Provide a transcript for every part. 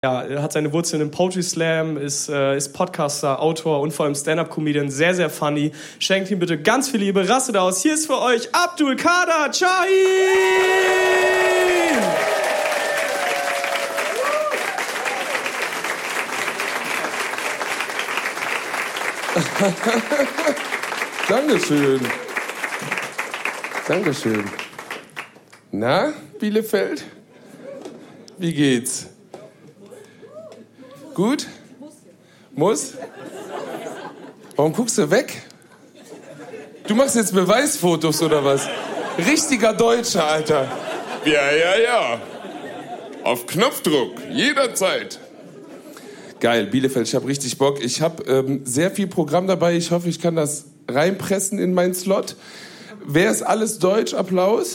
Ja, er hat seine Wurzeln im Poetry Slam, ist Podcaster, Autor und vor allem Stand-Up-Comedian. Sehr, sehr funny. Schenkt ihm bitte ganz viel Liebe. Rastet aus. Hier ist für euch Abdul Kader Şahin! Dankeschön. Dankeschön. Na, Bielefeld? Wie geht's? Gut? Muss? Warum guckst du weg? Du machst jetzt Beweisfotos oder was? Richtiger Deutscher, Alter. Ja. Auf Knopfdruck, jederzeit. Geil, Bielefeld, ich hab richtig Bock. Ich hab sehr viel Programm dabei. Ich hoffe, ich kann das reinpressen in meinen Slot. Wer ist alles deutsch? Applaus.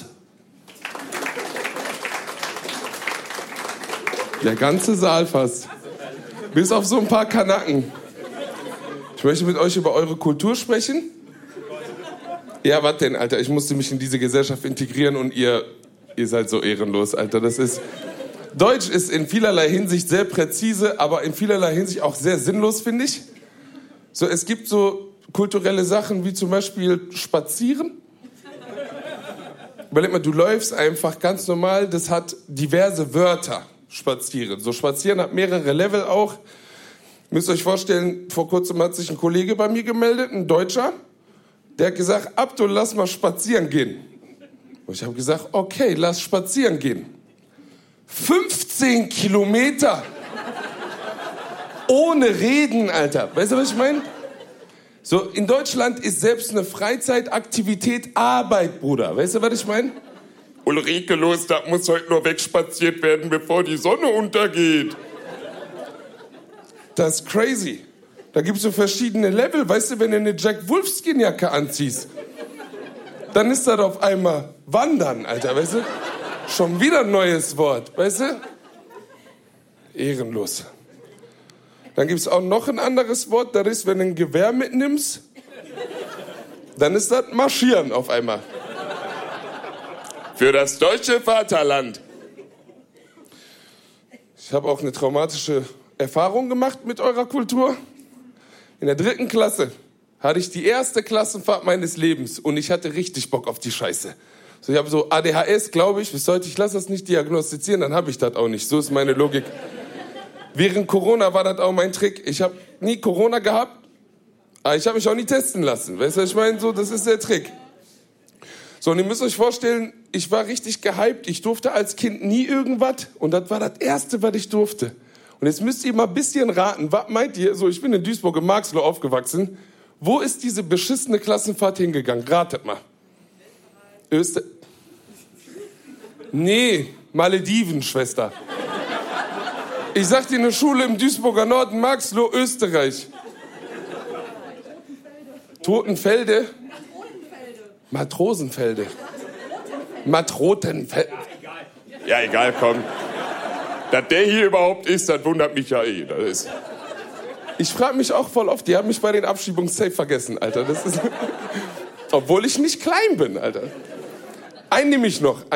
Der ganze Saal fast. Bis auf so ein paar Kanaken. Ich möchte mit euch über eure Kultur sprechen. Ja, was denn, Alter? Ich musste mich in diese Gesellschaft integrieren und ihr seid so ehrenlos, Alter. Deutsch ist in vielerlei Hinsicht sehr präzise, aber in vielerlei Hinsicht auch sehr sinnlos, finde ich. So, es gibt so kulturelle Sachen wie zum Beispiel Spazieren. Überleg mal, du läufst einfach ganz normal, das hat diverse Wörter. Spazieren. So, Spazieren hat mehrere Level auch. Ihr müsst euch vorstellen, vor kurzem hat sich ein Kollege bei mir gemeldet, ein Deutscher. Der hat gesagt, Abdul, lass mal spazieren gehen. Und ich habe gesagt, okay, lass spazieren gehen. 15 Kilometer. Ohne Reden, Alter. Weißt du, was ich meine? So, in Deutschland ist selbst eine Freizeitaktivität Arbeit, Bruder. Weißt du, was ich meine? Ulrike, los, da muss heute nur wegspaziert werden, bevor die Sonne untergeht. Das ist crazy. Da gibt es so verschiedene Level. Weißt du, wenn du eine Jack Wolfskin-Jacke anziehst, dann ist das auf einmal Wandern, Alter, weißt du? Schon wieder ein neues Wort, weißt du? Ehrenlos. Dann gibt es auch noch ein anderes Wort, das ist, wenn du ein Gewehr mitnimmst, dann ist das Marschieren auf einmal. Für das deutsche Vaterland. Ich habe auch eine traumatische Erfahrung gemacht mit eurer Kultur. In der 3. Klasse hatte ich die erste Klassenfahrt meines Lebens und ich hatte richtig Bock auf die Scheiße. So, ich habe so ADHS, glaube ich, bis heute, ich lasse das nicht diagnostizieren, dann habe ich das auch nicht. So ist meine Logik. Während Corona war das auch mein Trick. Ich habe nie Corona gehabt, aber ich habe mich auch nie testen lassen. Weißt du, was ich meine? So, das ist der Trick. So, und ihr müsst euch vorstellen, ich war richtig gehypt. Ich durfte als Kind nie irgendwas. Und das war das Erste, was ich durfte. Und jetzt müsst ihr mal ein bisschen raten. Was meint ihr? So, ich bin in Duisburg im Marxloh aufgewachsen. Wo ist diese beschissene Klassenfahrt hingegangen? Ratet mal. Nee, Malediven, Schwester. Ich sag dir, eine Schule im Duisburger Norden, Marxloh, Österreich. Totenfelde? Matrosenfelde. Matrotenfelde. Ja, egal, komm. Dass der hier überhaupt ist, das wundert mich ja eh. Ich frage mich auch voll oft, die haben mich bei den Abschiebungen safe vergessen, Alter. Obwohl ich nicht klein bin, Alter. Einen nehme ich noch.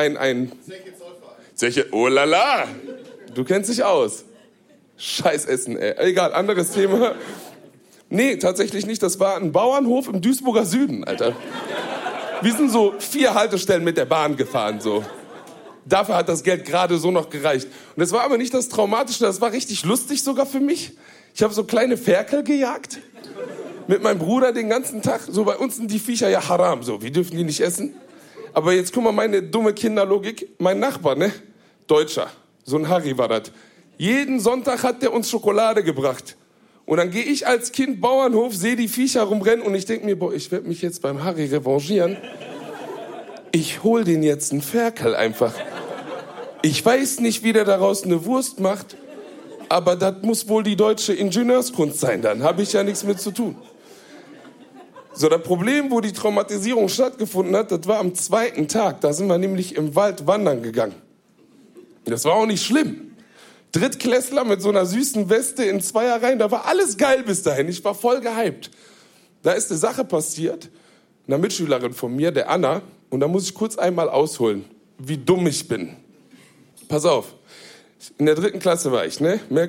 Oh la la. Du kennst dich aus. Scheiß Essen, ey. Egal, anderes Thema. Nee, tatsächlich nicht. Das war ein Bauernhof im Duisburger Süden, Alter. Wir sind so 4 Haltestellen mit der Bahn gefahren, so. Dafür hat das Geld gerade so noch gereicht. Und das war aber nicht das Traumatische, das war richtig lustig sogar für mich. Ich habe so kleine Ferkel gejagt. Mit meinem Bruder den ganzen Tag. So, bei uns sind die Viecher ja haram, so. Wir dürfen die nicht essen. Aber jetzt guck mal, meine dumme Kinderlogik. Mein Nachbar, ne? Deutscher. So ein Harry war das. Jeden Sonntag hat der uns Schokolade gebracht. Und dann gehe ich als Kind Bauernhof, sehe die Viecher rumrennen und ich denke mir, boah, ich werde mich jetzt beim Harry revanchieren. Ich hol den jetzt einen Ferkel einfach. Ich weiß nicht, wie der daraus eine Wurst macht, aber das muss wohl die deutsche Ingenieurskunst sein, dann habe ich ja nichts mit zu tun. So, das Problem, wo die Traumatisierung stattgefunden hat, das war am 2. Tag. Da sind wir nämlich im Wald wandern gegangen. Das war auch nicht schlimm. Drittklässler mit so einer süßen Weste in Zweierreihen, da war alles geil bis dahin. Ich war voll gehypt. Da ist eine Sache passiert, einer Mitschülerin von mir, der Anna, und da muss ich kurz einmal ausholen, wie dumm ich bin. Pass auf, in der 3. Klasse war ich, ne?